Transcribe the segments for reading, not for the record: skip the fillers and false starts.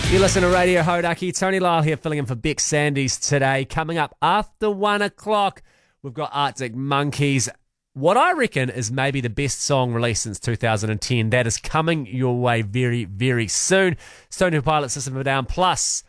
You listen to Radio Hodaki. Tony Lyle here filling in for Beck Sandys today. Coming up after 1 o'clock, we've got Arctic Monkeys. What I reckon is maybe the best song released since 2010. That is coming your way very, very soon. Stone Hill Pilot, System of a Down. Plus,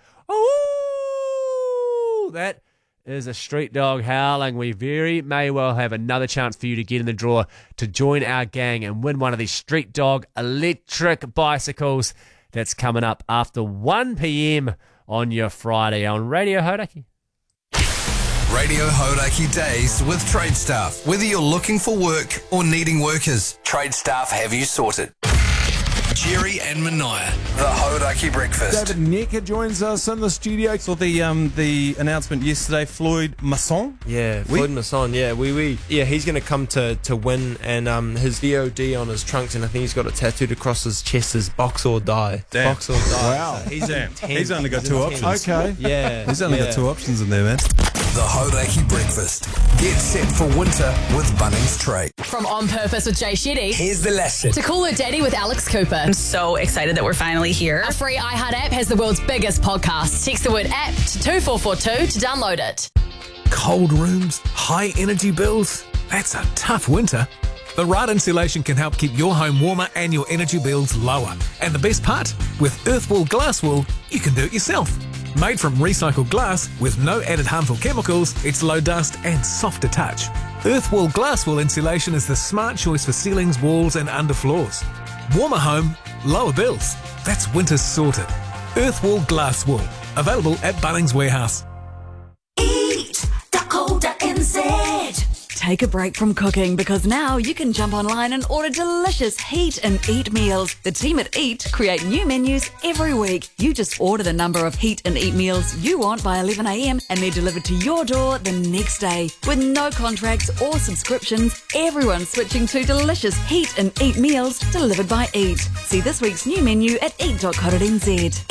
that is a street dog howling. We very may well have another chance for you to get in the draw to join our gang and win one of these street dog electric bicycles. That's coming up after 1 p.m. on your Friday on Radio Hodaki. Radio Hodaki Days with Trade Staff. Whether you're looking for work or needing workers, Trade Staff have you sorted. Jerry and Mania, the Hodaki Breakfast. David Necker joins us in the studio. Saw the announcement yesterday. Floyd Masson. Yeah, Floyd Masson. Yeah, yeah, he's going to come to win, and his VOD on his trunks, and I think he's got it tattooed across his chest as Box or Die. Damn. Box or Die. Wow. So he's intense. He's only got two options. Okay. Yeah, He's only got two options in there, man. The Hodaki Breakfast. Get set for winter with Bunnings Trade. From On Purpose with Jay Shetty Here's the lesson. to Call Her Daddy with Alex Cooper. I'm so excited that we're finally here. A free iHeart app has the world's biggest podcast. Text the word app to 2442 to download it. Cold rooms, high energy bills. That's a tough winter. The right insulation can help keep your home warmer and your energy bills lower. And the best part? With Earthwall Glass Wool, you can do it yourself. Made from recycled glass with no added harmful chemicals, it's low dust and soft to touch. Earthwall Glass Wool insulation is the smart choice for ceilings, walls and underfloors. Warmer home, lower bills. That's winter's sorted. Earthwall Glass Wool. Available at Bunnings Warehouse. Eat.co.nz. Take a break from cooking because now you can jump online and order delicious Heat and Eat meals. The team at Eat create new menus every week. You just order the number of Heat and Eat meals you want by 11 a.m. and they're delivered to your door the next day. With no contracts or subscriptions, everyone's switching to delicious Heat and Eat meals delivered by Eat. See this week's new menu at eat.co.nz.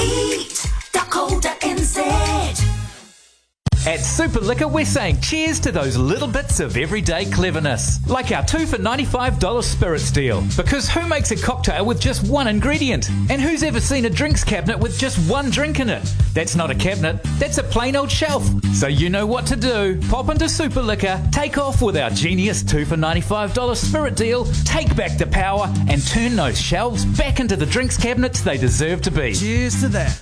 Eat.co.nz. At Super Liquor, we're saying cheers to those little bits of everyday cleverness. Like our 2 for $95 spirits deal. Because who makes a cocktail with just one ingredient? And who's ever seen a drinks cabinet with just one drink in it? That's not a cabinet, that's a plain old shelf. So you know what to do. Pop into Super Liquor, take off with our genius 2 for $95 spirit deal, take back the power, and turn those shelves back into the drinks cabinets they deserve to be. Cheers to that.